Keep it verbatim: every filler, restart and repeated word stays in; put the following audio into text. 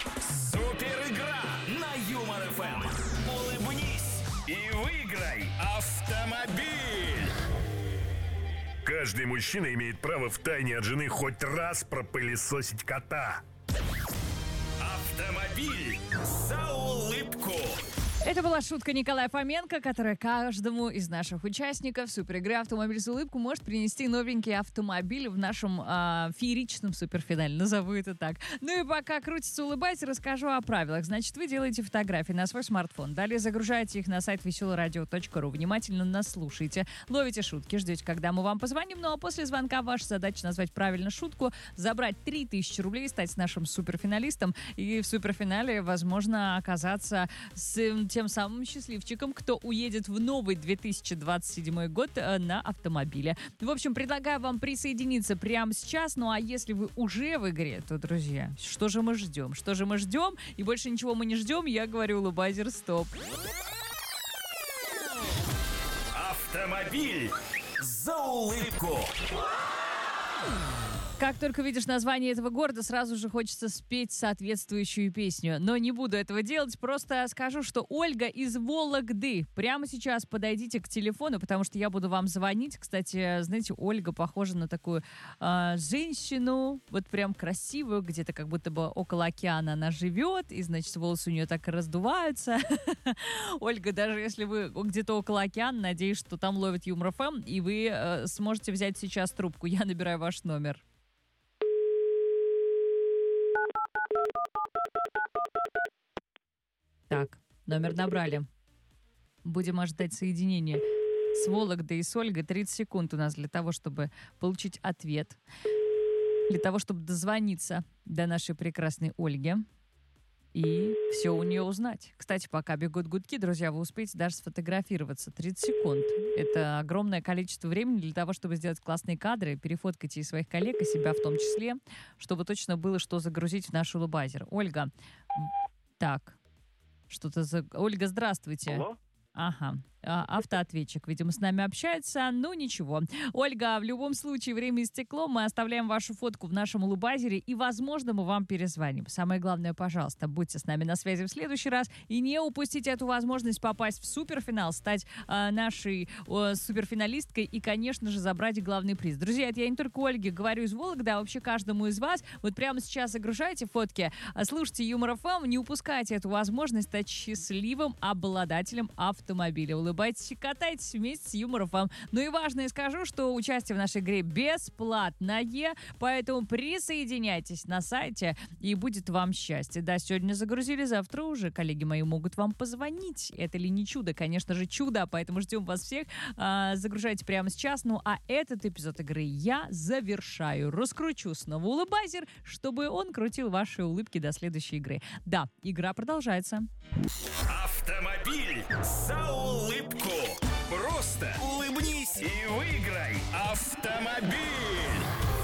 Супер игра на Юмор эф эм. Улыбнись и выиграй автомобиль. Каждый мужчина имеет право втайне от жены хоть раз пропылесосить кота. Автомобиль за улыбку. Это была шутка Николая Фоменко, которая каждому из наших участников суперигры «Автомобиль за улыбку» может принести новенький автомобиль в нашем э, фееричном суперфинале. Назову это так. Ну и пока крутится улыбайся, расскажу о правилах. Значит, вы делаете фотографии на свой смартфон. Далее загружаете их на сайт веселое радио точка ру. Внимательно нас слушаете. Ловите шутки, ждете, когда мы вам позвоним. Ну а после звонка ваша задача назвать правильно шутку, забрать три тысячи рублей, стать нашим суперфиналистом. И в суперфинале, возможно, оказаться с тем самым счастливчиком, кто уедет в новый две тысячи двадцать седьмой год на автомобиле. В общем, предлагаю вам присоединиться прямо сейчас. Ну а если вы уже в игре, то, друзья, что же мы ждем? Что же мы ждем? И больше ничего мы не ждем. Я говорю, улыбайзер, стоп. Автомобиль за улыбку. Как только видишь название этого города, сразу же хочется спеть соответствующую песню. Но не буду этого делать, просто скажу, что Ольга из Вологды. Прямо сейчас подойдите к телефону, потому что я буду вам звонить. Кстати, знаете, Ольга похожа на такую э, женщину, вот прям красивую, где-то как будто бы около океана она живет, и, значит, волосы у нее так и раздуваются. Ольга, даже если вы где-то около океана, надеюсь, что там ловит Юмор эф эм, и вы э, сможете взять сейчас трубку. Я набираю ваш номер. Так, номер набрали. Будем ожидать соединения с Вологдой и с Ольгой. тридцать секунд у нас для того, чтобы получить ответ. Для того, чтобы дозвониться до нашей прекрасной Ольги. И все у нее узнать. Кстати, пока бегут гудки, друзья, вы успеете даже сфотографироваться. тридцать секунд. Это огромное количество времени для того, чтобы сделать классные кадры. Перефоткайте и своих коллег, и себя в том числе, чтобы точно было что загрузить в наш улыбайзер. Ольга, так... Что-то за... Ольга, здравствуйте. Алло? Ага. А, автоответчик, видимо, с нами общается. Ну, ничего. Ольга, в любом случае, время истекло. Мы оставляем вашу фотку в нашем улыбайзере, и, возможно, мы вам перезвоним. Самое главное, пожалуйста, будьте с нами на связи в следующий раз и не упустите эту возможность попасть в суперфинал, стать э, нашей э, суперфиналисткой и, конечно же, забрать главный приз. Друзья, это я не только Ольге говорю из Вологды, а вообще каждому из вас. Вот прямо сейчас загружайте фотки, слушайте Юмор эф эм, не упускайте эту возможность стать счастливым обладателем автомобиля. Улыбайтесь и катайтесь вместе с Юмор эф эм. Ну и важное скажу, что участие в нашей игре бесплатное, поэтому присоединяйтесь на сайте, и будет вам счастье. Да, сегодня загрузили, завтра уже коллеги мои могут вам позвонить. Это ли не чудо? Конечно же, чудо, поэтому ждем вас всех. А, загружайте прямо сейчас. Ну а этот эпизод игры я завершаю. Раскручу снова улыбайзер, чтобы он крутил ваши улыбки до следующей игры. Да, игра продолжается. Автомобиль за улыбку. Просто улыбнись и выиграй автомобиль.